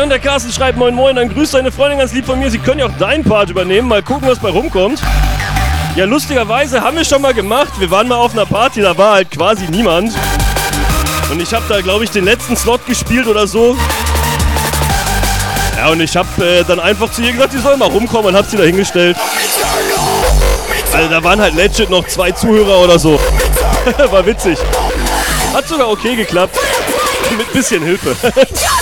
Und der Carsten schreibt, moin moin, dann grüßt deine Freundin ganz lieb von mir. Sie können ja auch deinen Part übernehmen, mal gucken, was bei rumkommt. Ja, lustigerweise haben wir schon mal gemacht. Wir waren mal auf einer Party, da war halt quasi niemand. Und ich habe da, glaube ich, den letzten Slot gespielt oder so. Ja, und ich habe dann einfach zu ihr gesagt, die soll mal rumkommen und hab sie da hingestellt. Also da waren halt legit noch 2 Zuhörer oder so. War witzig. Hat sogar okay geklappt. Mit bisschen Hilfe.